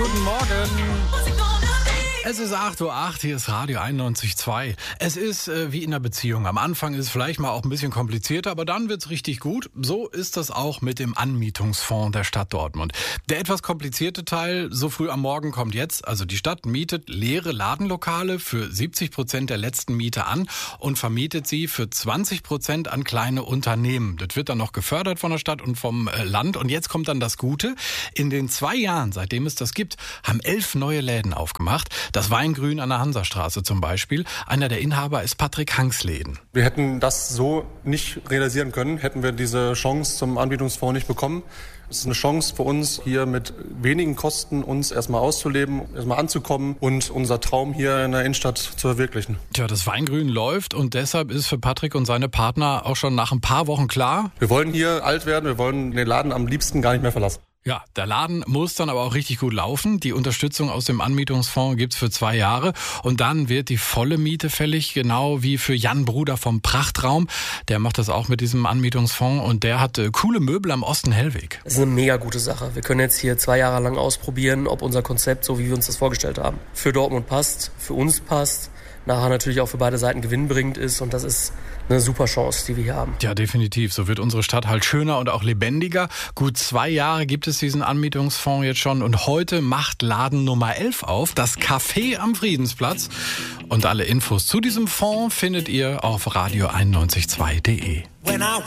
Guten Morgen. Es ist 8:08 Uhr, hier ist Radio 91.2. Es ist wie in einer Beziehung. Am Anfang ist es vielleicht mal auch ein bisschen komplizierter, aber dann wird's richtig gut. So ist das auch mit dem Anmietungsfonds der Stadt Dortmund. Der etwas komplizierte Teil, so früh am Morgen, kommt jetzt. Also die Stadt mietet leere Ladenlokale für 70% der letzten Miete an und vermietet sie für 20% an kleine Unternehmen. Das wird dann noch gefördert von der Stadt und vom Land. Und jetzt kommt dann das Gute. In den 2 Jahren, seitdem es das gibt, haben 11 neue Läden aufgemacht. Das Weingrün an der Hansastraße zum Beispiel. Einer der Inhaber ist Patrick Hangsläden. Wir hätten das so nicht realisieren können, hätten wir diese Chance zum Anbietungsfonds nicht bekommen. Es ist eine Chance für uns, hier mit wenigen Kosten uns erstmal auszuleben, erstmal anzukommen und unser Traum hier in der Innenstadt zu verwirklichen. Tja, das Weingrün läuft und deshalb ist für Patrick und seine Partner auch schon nach ein paar Wochen klar: Wir wollen hier alt werden, wir wollen den Laden am liebsten gar nicht mehr verlassen. Ja, der Laden muss dann aber auch richtig gut laufen. Die Unterstützung aus dem Anmietungsfonds gibt's für 2 Jahre. Und dann wird die volle Miete fällig, genau wie für Jan Bruder vom Prachtraum. Der macht das auch mit diesem Anmietungsfonds und der hat coole Möbel am Osten-Hellweg. Das ist eine mega gute Sache. Wir können jetzt hier 2 Jahre lang ausprobieren, ob unser Konzept, so wie wir uns das vorgestellt haben, für Dortmund passt, für uns passt, nachher natürlich auch für beide Seiten gewinnbringend ist, und das ist eine super Chance, die wir hier haben. Ja, definitiv. So wird unsere Stadt halt schöner und auch lebendiger. Gut 2 Jahre gibt es diesen Anmietungsfonds jetzt schon und heute macht Laden Nummer 11 auf, das Café am Friedensplatz. Und alle Infos zu diesem Fonds findet ihr auf radio912.de.